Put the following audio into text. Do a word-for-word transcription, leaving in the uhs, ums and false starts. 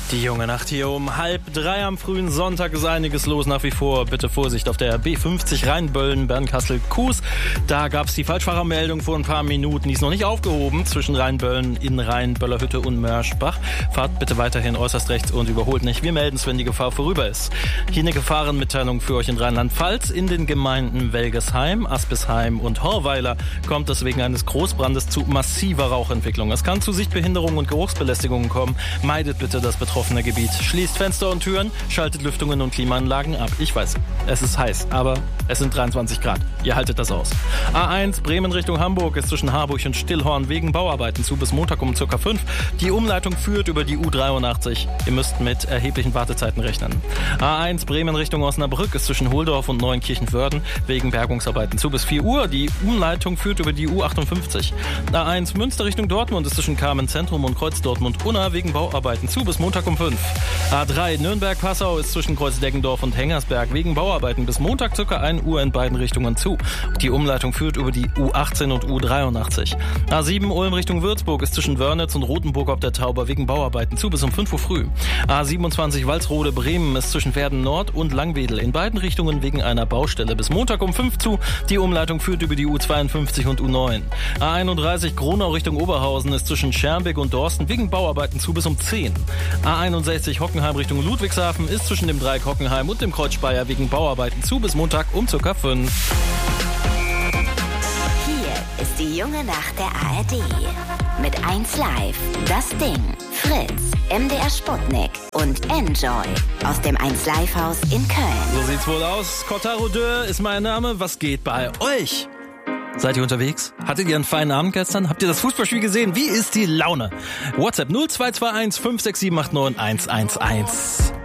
Die junge Nacht hier um halb drei am frühen Sonntag ist einiges los nach wie vor. Bitte Vorsicht auf der B fünfzig Rheinböllen, Bernkastel-Kues. Da gab es die Falschfahrermeldung vor ein paar Minuten. Die ist noch nicht aufgehoben zwischen Rheinböllen, Innrhein, Böllerhütte und Mörschbach. Fahrt bitte weiterhin äußerst rechts und überholt nicht. Wir melden es, wenn die Gefahr vorüber ist. Hier eine Gefahrenmitteilung für euch in Rheinland-Pfalz. In den Gemeinden Welgesheim, Aspisheim und Horweiler kommt es wegen eines Großbrandes zu massiver Rauchentwicklung. Es kann zu Sichtbehinderungen und Geruchsbelästigungen kommen. Meidet bitte das betroffene Gebiet. Schließt Fenster und Türen, schaltet Lüftungen und Klimaanlagen ab. Ich weiß, es ist heiß, aber es sind dreiundzwanzig Grad. Ihr haltet das aus. A eins Bremen Richtung Hamburg ist zwischen Harburg und Stillhorn wegen Bauarbeiten zu bis Montag um circa fünf. Die Umleitung führt über die U dreiundachtzig. Ihr müsst mit erheblichen Wartezeiten rechnen. A eins Bremen Richtung Osnabrück ist zwischen Holdorf und Neunkirchen-Wörden wegen Bergungsarbeiten zu bis vier Uhr. Die Umleitung führt über die U achtundfünfzig. A eins Münster Richtung Dortmund ist zwischen Carmen Zentrum und Kreuz Dortmund-Unna wegen Bauarbeiten zu bis Montag um fünf. A drei Nürnberg-Passau ist zwischen Kreuz Deggendorf und Hengersberg wegen Bauarbeiten bis Montag ca. ein Uhr in beiden Richtungen zu. Die Umleitung führt über die U achtzehn und U dreiundachtzig. A sieben Ulm Richtung Würzburg ist zwischen Wörnitz und Rothenburg ob der Tauber wegen Bauarbeiten zu bis um fünf Uhr früh. A siebenundzwanzig Walsrode Bremen ist zwischen Werden Nord und Langwedel in beiden Richtungen wegen einer Baustelle bis Montag um fünf zu. Die Umleitung führt über die U zweiundfünfzig und U neun. A einunddreißig Gronau Richtung Oberhausen ist zwischen Schermbeck und Dorsten wegen Bauarbeiten zu bis um zehn. A einundsechzig Hockenheim Richtung Ludwigshafen ist zwischen dem Dreieck Hockenheim und dem Kreuz Speyer wegen Bauarbeiten zu bis Montag um circa fünf. Hier ist die junge Nacht der A R D. Mit eins Live, das Ding, Fritz, M D R Sputnik und Enjoy aus dem eins Live Haus in Köln. So sieht's wohl aus. Cotaro Deux ist mein Name. Was geht bei euch? Seid ihr unterwegs? Hattet ihr einen feinen Abend gestern? Habt ihr das Fußballspiel gesehen? Wie ist die Laune? WhatsApp null zwei zwei eins fünf sechs sieben acht neun eins eins eins.